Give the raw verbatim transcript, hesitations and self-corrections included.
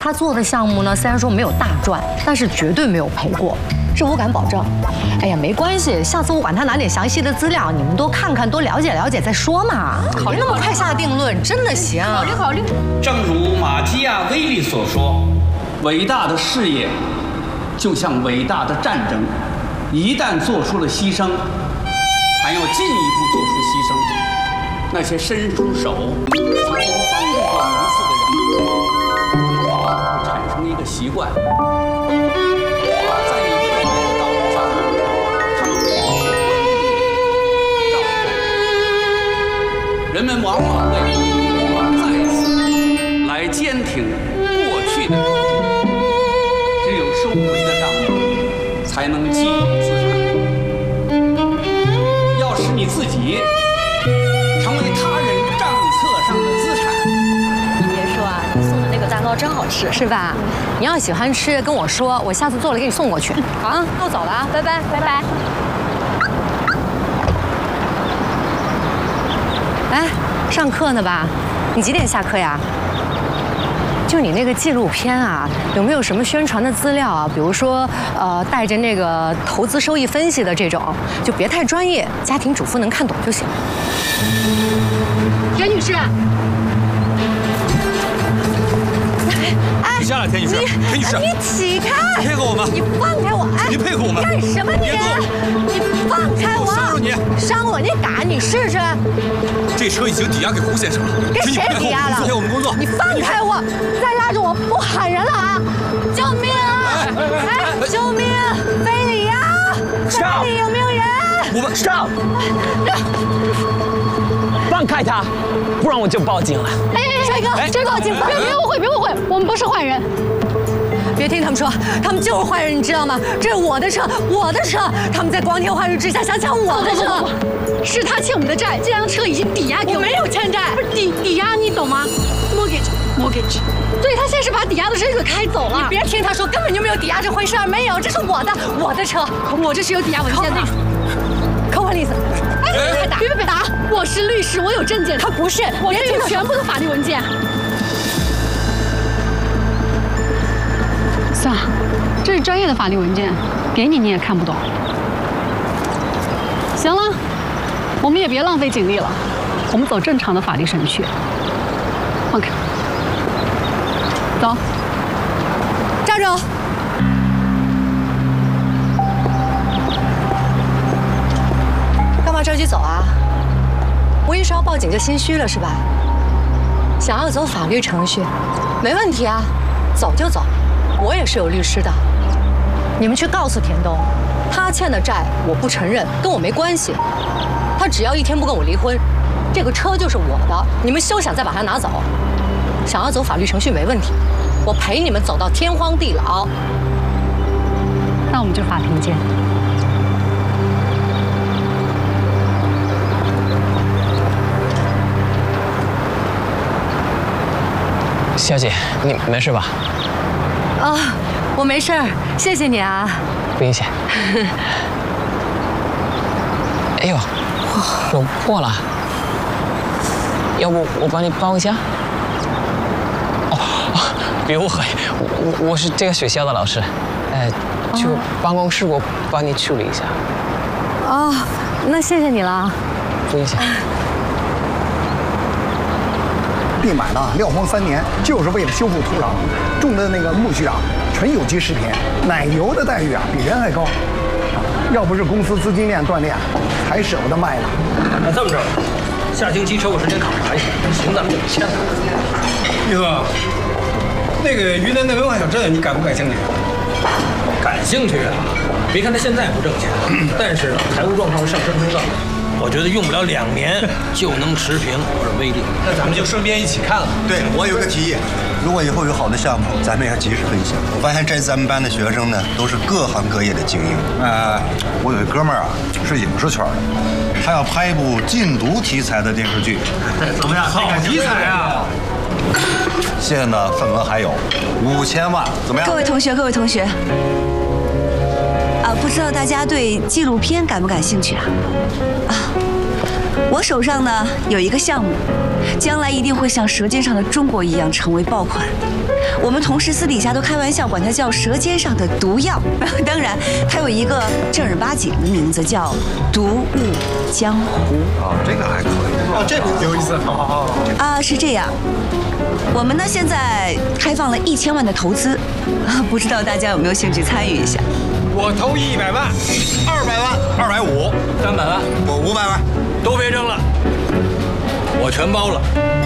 他做的项目呢，虽然说没有大赚，但是绝对没有赔过，这我敢保证。哎呀，没关系，下次我管他拿点详细的资料，你们多看看，多了解了解再说嘛。考虑那么快下定论，真的行？ 考虑考虑。 正如马基亚维利所说，伟大的事业就像伟大的战争，一旦做出了牺牲，还要进一步做出牺牲。那些伸出手曾经帮助过无数的人，往往会产生一个习惯，在你未来的道路上，他们会照亮。人们往往为再次来坚挺过去的，只有收回的账目，才能积累资产。要使你自己成为他人账册上的资产。 别说啊，你送的那个蛋糕真好吃，是吧？你要喜欢吃，跟我说，我下次做了给你送过去。好啊，那我走了啊，拜拜，拜拜。哎，上课呢吧？你几点下课呀？就你那个纪录片啊，有没有什么宣传的资料啊？比如说，呃，带着那个投资收益分析的这种，就别太专业，家庭主妇能看懂就行。田女士， 哎，你下来，田女士，田女士， 你起开！ 配合我们， 你放开我！哎， 你配合我们， 干什么你？你放开我！ 伤着你！ 伤我？你敢？你试试！ 这车已经抵押给胡先生了， 给谁抵押了？ 今天我们工作， 你放开我！再拉着我不喊人了啊！救命啊！哎，救命！非礼呀！非礼有没有人？ 我们上！放开他，不然我就报警了。 哎，帅哥，这报警！别别误会，别误会，我们不是坏人。别听他们说，他们就是坏人，你知道吗？这是我的车，我的车，他们在光天化日之下想抢我的车。 是他欠我们的债，这辆车已经抵押给我。 我没有欠债， 不是抵抵押，你懂吗 ？mortgage mortgage。对，他现在是把抵押的车给开走了。 你别听他说，根本就没有抵押这回事儿，没有，这是我的，我的车， 我这是有抵押文件的。 扣我例子。哎， 别打，别别别打！我是律师，我有证件。 他不是， 我这有全部的法律文件。算了，这是专业的法律文件，给你你也看不懂。行了，我们也别浪费警力了，我们走正常的法律程序。放开，走， 站住！干嘛着急走啊？我一说要报警就心虚了是吧？想要走法律程序，没问题啊，走就走。我也是有律师的，你们去告诉田东，他欠的债我不承认，跟我没关系。他只要一天不跟我离婚，这个车就是我的，你们休想再把它拿走。想要走法律程序没问题，我陪你们走到天荒地老。 那我们就法庭见。 小姐，你没事吧？ 啊，我没事儿，谢谢你啊。 不用谢。哎呦，手破了，要不我帮你包一下？哦，别误会，我我是这个学校的老师，呃，去办公室我帮你处理一下。 哦，那谢谢你了。 不用谢。 地买了撂荒三年，就是为了修复土壤，种的那个苜蓿啊，纯有机食品，奶牛的待遇啊比人还高，要不是公司资金链断裂，才舍不得卖呢。 那这么着，下星期抽个时间考察一下，行咱们就给签了。玉哥，那个云南的文化小镇，你感不感兴趣？感兴趣啊！别看他现在不挣钱，但是财务状况上升通道。我觉得用不了两年就能持平我的威力，那咱们就顺便一起看了。 对，我有个提议，如果以后有好的项目，咱们也要及时分享。我发现这咱们班的学生呢，都是各行各业的精英。呃，我有一哥们儿啊，是影视圈的，他要拍一部禁毒题材的电视剧，怎么样？ 好题材啊！ 现在呢，份额还有五千万，怎么样？ 各位同学，各位同学。啊，不知道大家对纪录片感不感兴趣啊？啊，我手上呢有一个项目，将来一定会像《舌尖上的中国》一样成为爆款。 我们同事私底下都开玩笑管它叫舌尖上的毒药。当然，它有一个正儿八经的名字，叫毒物江湖。 哦，这个还可以。哦，这名字有意思。好好好。 啊，是这样。我们呢现在开放了一千万的投资，不知道大家有没有兴趣参与一下？ 我投一百万， 二百万， 二百五，三百万， 我五百万， 都别争了，我全包了。